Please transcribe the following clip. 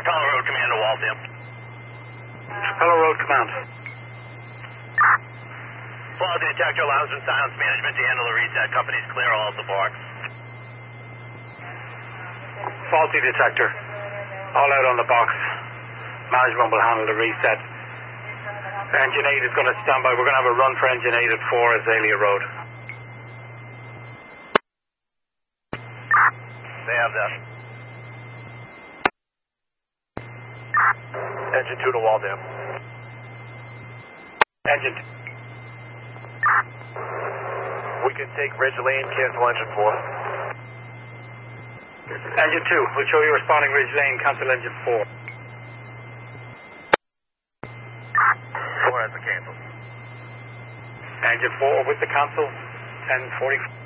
Trapelo Road Command to Waltham. Trapelo Road Command. Faulty detector allows and silence management to handle the reset. Company's clear all of the box. Faulty detector. All out on the box. Management will handle the reset. Engine 8 is going to stand by. We're going to have a run for Engine 8 at 4 Azalea Road. They have that. Engine 2 to Waltham. Engine 2. We can take Ridge Lane, cancel Engine 4. Engine 2, we'll show you responding Ridge Lane, cancel Engine 4. 4 has been canceled. Engine 4 with the cancel, 10:40.